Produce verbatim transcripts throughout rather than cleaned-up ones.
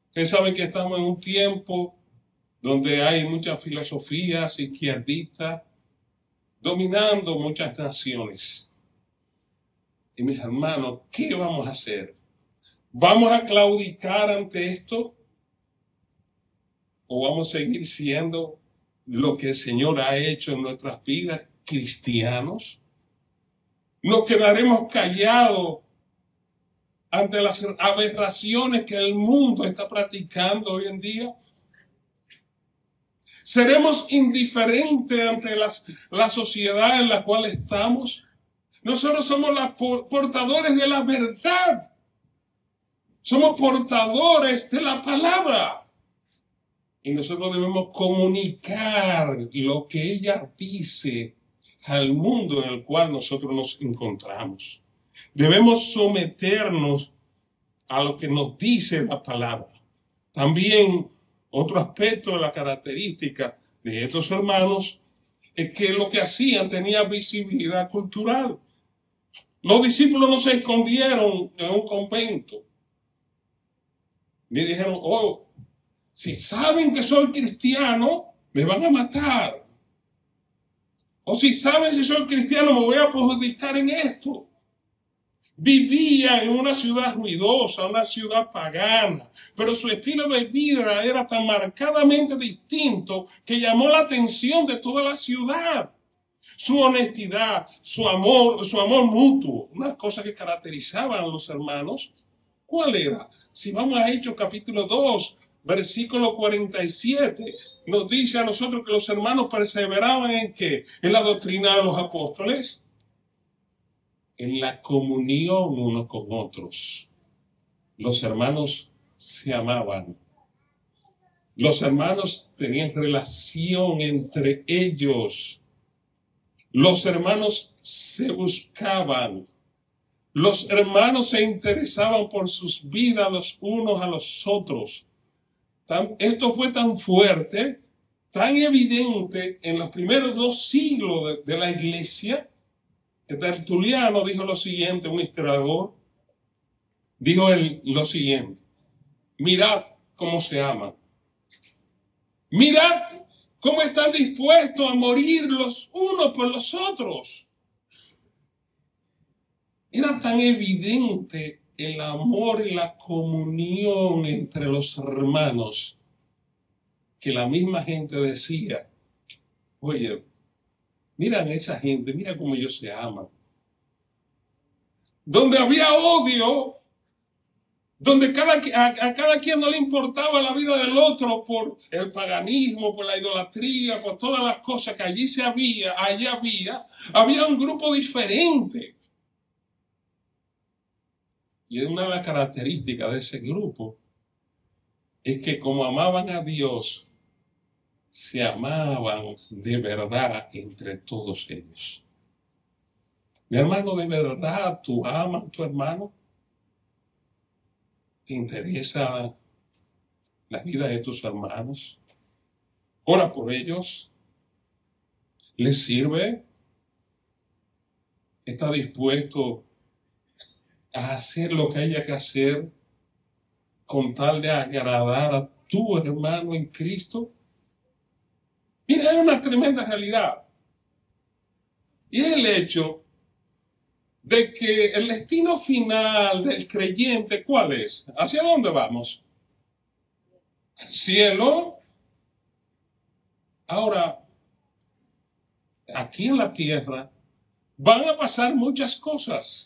Ustedes saben que estamos en un tiempo donde hay muchas filosofías izquierdistas dominando muchas naciones. Y mis hermanos, ¿qué vamos a hacer? ¿Vamos a claudicar ante esto? ¿O vamos a seguir siendo lo que el Señor ha hecho en nuestras vidas, cristianos? ¿Nos quedaremos callados ante las aberraciones que el mundo está practicando hoy en día? ¿Seremos indiferentes ante las, la sociedad en la cual estamos? Nosotros somos los portadores de la verdad. Somos portadores de la palabra. Y nosotros debemos comunicar lo que ella dice al mundo en el cual nosotros nos encontramos. Debemos someternos a lo que nos dice la palabra. También otro aspecto de la característica de estos hermanos es que lo que hacían tenía visibilidad cultural. Los discípulos no se escondieron en un convento. Ni dijeron, oh, si saben que soy cristiano, me van a matar. O si saben si soy cristiano, me voy a perjudicar en esto. Vivían en una ciudad ruidosa, una ciudad pagana, pero su estilo de vida era tan marcadamente distinto que llamó la atención de toda la ciudad. Su honestidad, su amor, su amor mutuo, unas cosas que caracterizaban a los hermanos. ¿Cuál era? Si vamos a Hechos capítulo dos, versículo cuarenta y siete, nos dice a nosotros que los hermanos perseveraban en ¿qué? En la doctrina de los apóstoles, en la comunión unos con otros. Los hermanos se amaban. Los hermanos tenían relación entre ellos. Los hermanos se buscaban. Los hermanos se interesaban por sus vidas los unos a los otros. Tan, esto fue tan fuerte, tan evidente en los primeros dos siglos de, de la iglesia, que Tertuliano dijo lo siguiente, un historiador, dijo él lo siguiente: mirad cómo se aman. Mirad cómo están dispuestos a morir los unos por los otros. Era tan evidente el amor y la comunión entre los hermanos que la misma gente decía, oye, miran a esa gente, mira cómo ellos se aman. Donde había odio, donde cada, a, a cada quien no le importaba la vida del otro por el paganismo, por la idolatría, por todas las cosas que allí se había, allí había, había un grupo diferente. Y una de las características de ese grupo es que como amaban a Dios, se amaban de verdad entre todos ellos. Mi hermano, ¿de verdad tú amas a tu hermano? ¿Te interesa la vida de tus hermanos? ¿Ora por ellos? ¿Les sirve? ¿Está dispuesto a hacer lo que haya que hacer con tal de agradar a tu hermano en Cristo? Mira, hay una tremenda realidad. Y es el hecho de que el destino final del creyente, ¿cuál es? ¿Hacia dónde vamos? ¿Al cielo? Ahora, aquí en la tierra van a pasar muchas cosas.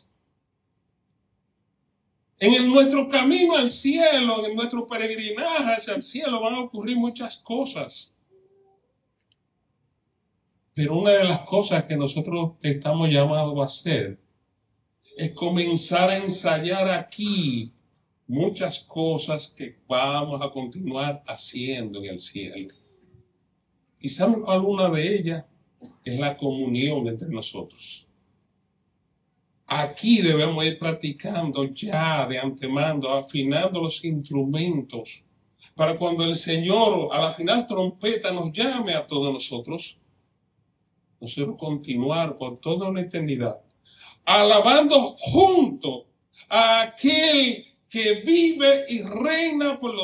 En el, nuestro camino al cielo, en nuestro peregrinaje hacia el cielo, van a ocurrir muchas cosas. Pero una de las cosas que nosotros estamos llamados a hacer es comenzar a ensayar aquí muchas cosas que vamos a continuar haciendo en el cielo. ¿Y saben cuál una de ellas? Es la comunión entre nosotros. Aquí debemos ir practicando ya de antemano, afinando los instrumentos, para cuando el Señor a la final trompeta nos llame a todos nosotros, nosotros continuar por toda una eternidad, alabando junto a aquel que vive y reina por los